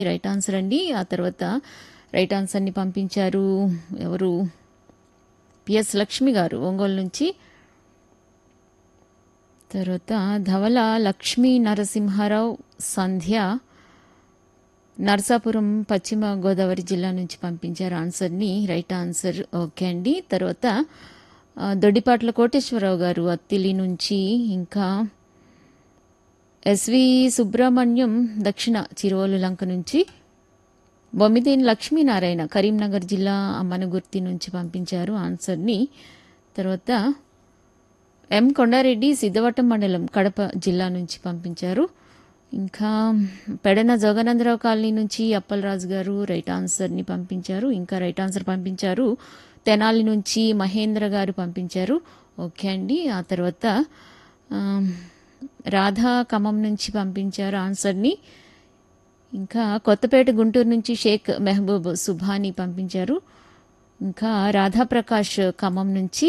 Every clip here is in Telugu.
రైట్ ఆన్సర్ అండి. ఆ తర్వాత రైట్ ఆన్సర్ని పంపించారు ఎవరు, పిఎస్ లక్ష్మి గారు ఒంగోలు నుంచి. తర్వాత ధవల లక్ష్మీ నరసింహారావు సంధ్య నర్సాపురం పశ్చిమ గోదావరి జిల్లా నుంచి పంపించారు ఆన్సర్ని. Right answer. ఓకే అండి. తర్వాత దొడ్డిపాట్ల కోటేశ్వరరావు గారు అత్తిలి నుంచి, ఇంకా ఎస్వి సుబ్రహ్మణ్యం దక్షిణ చిరువోలు లంక నుంచి, బొమ్మిదేని లక్ష్మీనారాయణ కరీంనగర్ జిల్లా అమ్మనగుర్తి నుంచి పంపించారు ఆన్సర్ని. తర్వాత ఎం కొండారెడ్డి సిద్ధవటం మండలం కడప జిల్లా నుంచి పంపించారు. ఇంకా పెడన జోగానందరావు కాలనీ నుంచి అప్పలరాజు గారు రైట్ ఆన్సర్ని పంపించారు. ఇంకా రైట్ ఆన్సర్ పంపించారు తెనాలి నుంచి మహేంద్ర గారు పంపించారు. ఓకే అండి. ఆ తర్వాత రాధా ఖమ్మం నుంచి పంపించారు ఆన్సర్ని. ఇంకా కొత్తపేట గుంటూరు నుంచి షేక్ మెహబూబ్ సుభాని పంపించారు. ఇంకా రాధాప్రకాష్ ఖమ్మం నుంచి,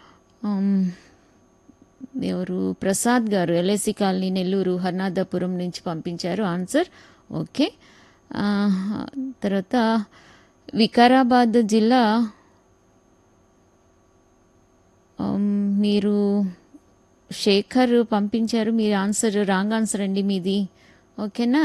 ఎవరు ప్రసాద్ గారు ఎల్ఐసి కాలనీ నెల్లూరు హర్నాథపురం నుంచి పంపించారు ఆన్సర్. ఓకే. తర్వాత వికారాబాద్ జిల్లా, మీరు శేఖర్ పంపించారు. మీ ఆన్సర్ రాంగ్ ఆన్సర్ అండి మీది. ఓకేనా.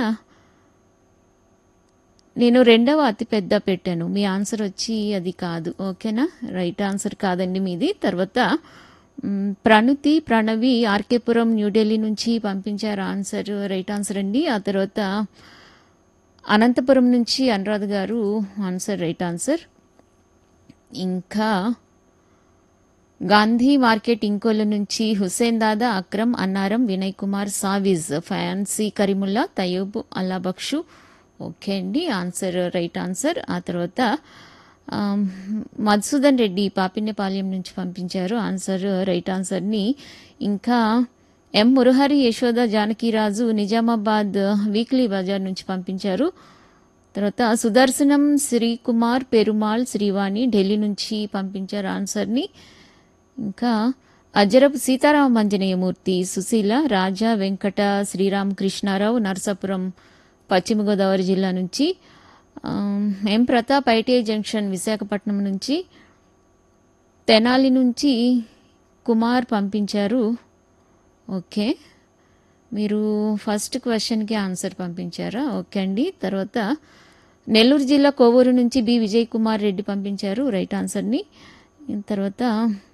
నేను రెండవ అతిపెద్ద పెట్టాను, మీ ఆన్సర్ వచ్చి అది కాదు. ఓకేనా. రైట్ ఆన్సర్ కాదండి మీది. తర్వాత ప్రణుతి ప్రణవి ఆర్కేపురం న్యూఢిల్లీ నుంచి పంపించారు ఆన్సర్. రైట్ ఆన్సర్ అండి. ఆ తర్వాత అనంతపురం నుంచి అనురాధ్ గారు ఆన్సర్ రైట్ ఆన్సర్. ఇంకా గాంధీ మార్కెట్ ఇంకోల నుంచి హుస్సేన్ దాదా అక్రమ్ అన్నారం వినయ్ కుమార్ సావిజ్ ఫ్యాన్సీ కరీముల్లా తయూబ్ అల్లాబక్షు. ఓకే అండి. Answer right answer. ఆ తర్వాత మధుసూదన్ రెడ్డి పాపిన్యపాలెం నుంచి పంపించారు ఆన్సర్ రైట్ ఆన్సర్ని. ఇంకా ఎం మురహరి యశోద జానకిరాజు నిజామాబాద్ వీక్లీ బజార్ నుంచి పంపించారు. తర్వాత సుదర్శనం శ్రీకుమార్ పెరుమాళ్ శ్రీవాణి ఢిల్లీ నుంచి పంపించారు ఆన్సర్ని. ఇంకా అజరపు సీతారామంజనేయమూర్తి సుశీల రాజా వెంకట శ్రీరామకృష్ణారావు నరసాపురం పశ్చిమ గోదావరి జిల్లా నుంచి, ఎం ప్రతాప్ ఐటీఐ జంక్షన్ విశాఖపట్నం నుంచి, తెనాలి నుంచి కుమార్ పంపించారు. ఓకే. మీరు ఫస్ట్ క్వశ్చన్కి ఆన్సర్ పంపించారా? ఓకే అండి. తర్వాత నెల్లూరు జిల్లా కోవూరు నుంచి బి విజయ్ కుమార్ రెడ్డి పంపించారు రైట్ ఆన్సర్ని. తర్వాత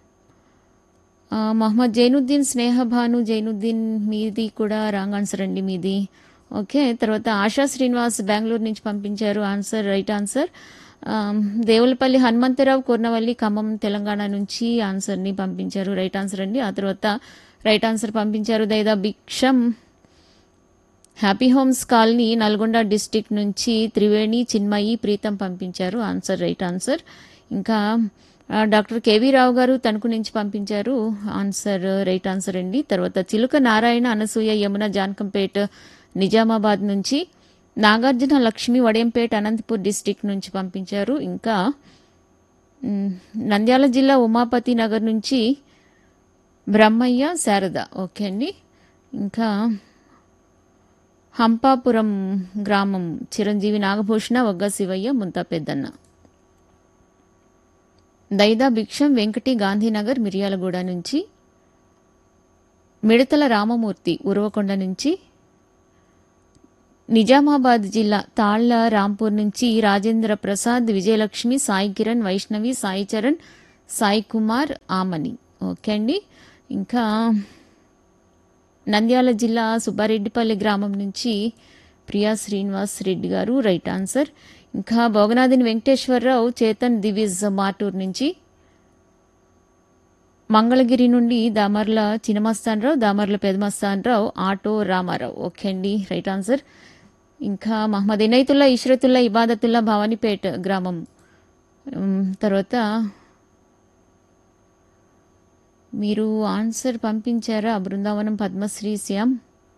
మహమ్మద్ జైనుద్దీన్ స్నేహభాను జైనుద్దీన్ మీది కూడా రాంగ్ ఆన్సర్ అండి మీది. ఓకే. తర్వాత ఆశా శ్రీనివాస్ బెంగళూరు నుంచి పంపించారు answer right answer. Devulapalli Hanumantharao కొర్నవల్లి Khammam Telangana నుంచి ఆన్సర్ని పంపించారు రైట్ ఆన్సర్ అండి. ఆ తర్వాత రైట్ ఆన్సర్ పంపించారు దైదా భిక్షం happy homes colony Nalgonda district నుంచి త్రివేణి చిన్మయి ప్రీతం పంపించారు ఆన్సర్ రైట్ ఆన్సర్. ఇంకా డాక్టర్ కేవీ రావు గారు తణుకు నుంచి పంపించారు ఆన్సర్ రైట్ ఆన్సర్ అండి. తర్వాత చిలుక నారాయణ అనసూయ యమున జాన్కంపేట్ నిజామాబాద్ నుంచి, నాగార్జున లక్ష్మి వడియంపేట్ అనంతపూర్ డిస్టిక్ నుంచి పంపించారు. ఇంకా నంద్యాల జిల్లా ఉమాపతి నగర్ నుంచి బ్రహ్మయ్య శారద. ఓకే అండి. ఇంకా హంపాపురం గ్రామం చిరంజీవి నాగభూషణ వగ్గ శివయ్య ముంతా పెద్దన్న. దైదా భిక్షం వెంకటి గాంధీనగర్ మిర్యాలగూడ నుంచి, మిడతల రామమూర్తి ఉరవకొండ నుంచి, నిజామాబాద్ జిల్లా తాళ్ల రాంపూర్ నుంచి రాజేంద్ర ప్రసాద్ విజయలక్ష్మి సాయి కిరణ్ వైష్ణవి సాయి చరణ్ సాయి కుమార్ ఆమని. ఓకే అండి. ఇంకా నంద్యాల జిల్లా సుబ్బారెడ్డిపల్లి గ్రామం నుంచి ప్రియా శ్రీనివాస్ రెడ్డి గారు రైట్ ఆన్సర్. ఇంకా భోగనాథిని వెంకటేశ్వరరావు చేతన్ దివిజ్ మార్టూర్ నుంచి, మంగళగిరి నుండి దామర్ల చినమస్తానరావు దామర్ల పెదమస్తానరావు ఆటో రామారావు. ఓకే అండి రైట్ ఆన్సర్. ఇంకా మహమ్మద్ ఇనైతుల్లా ఇష్రతుల్లా ఇబాదతుల్లా భవానీపేట్ గ్రామం. తర్వాత మీరు ఆన్సర్ పంపించారా బృందావనం పద్మశ్రీ శ్యామ్.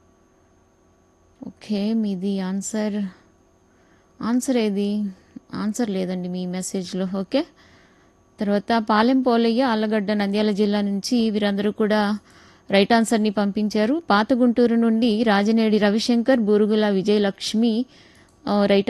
ఓకే. మీది ఆన్సర్ ఏది? ఆన్సర్ లేదండి మీ మెసేజ్లో. ఓకే. తర్వాత పాలెం పోలయ్య ఆళ్లగడ్డ నంద్యాల జిల్లా నుంచి వీరందరూ కూడా రైట్ ఆన్సర్ని పంపించారు. పాత గుంటూరు నుండి రాజనేడి రవిశంకర్ బూరుగుల విజయలక్ష్మి రైట్